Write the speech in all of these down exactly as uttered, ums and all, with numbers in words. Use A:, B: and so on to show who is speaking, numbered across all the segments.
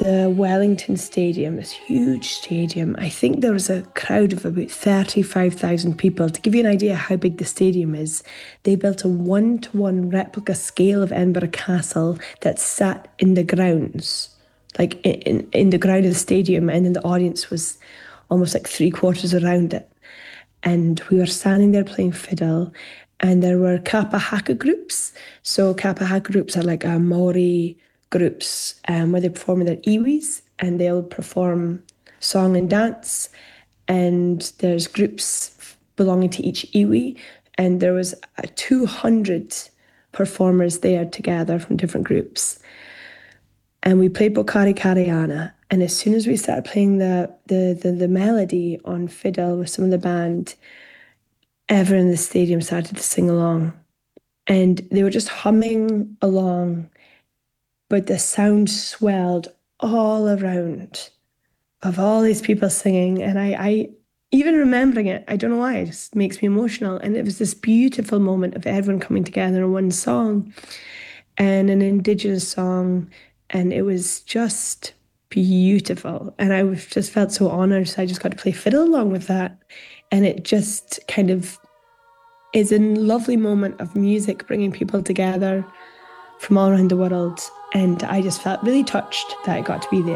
A: the Wellington Stadium, this huge stadium. I think there was a crowd of about thirty-five thousand people. To give you an idea how big the stadium is, they built a one-to-one replica scale of Edinburgh Castle that sat in the grounds, like in, in the ground of the stadium, and then the audience was almost like three quarters around it. And we were standing there playing fiddle, and there were Kapa Haka groups. So Kapa Haka groups are like a Maori groups um, where they perform in their iwis, and they'll perform song and dance. And there's groups belonging to each iwi, and there was uh, two hundred performers there together from different groups. And we played Bokari Kariana. And as soon as we started playing the, the, the, the melody on fiddle with some of the band, everyone in the stadium started to sing along. And they were just humming along, but the sound swelled all around of all these people singing. And I, I, even remembering it, I don't know why, it just makes me emotional. And it was this beautiful moment of everyone coming together in one song and an Indigenous song. And it was just beautiful. And I just felt so honored. So I just got to play fiddle along with that. And it just kind of is a lovely moment of music bringing people together from all around the world. And I just felt really touched that I got to be there.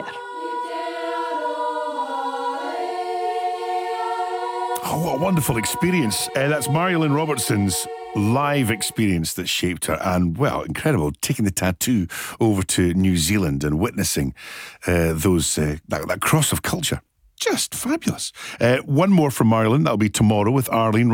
B: Oh, what a wonderful experience. Uh, that's Mary-Lynn Robertson's live experience that shaped her. And, well, incredible, taking the tattoo over to New Zealand and witnessing uh, those uh, that, that cross of culture. Just fabulous. Uh, one more from Mary-Lynn. That'll be tomorrow with Arlene.